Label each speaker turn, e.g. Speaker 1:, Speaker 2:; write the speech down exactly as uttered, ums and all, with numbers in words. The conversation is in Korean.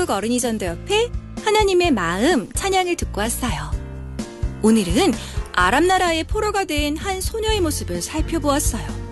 Speaker 1: 한국 어린이 전도 옆에 하나님의 마음 찬양을 듣고 왔어요. 오늘은 아랍 나라의 포로가 된 한 소녀의 모습을 살펴보았어요.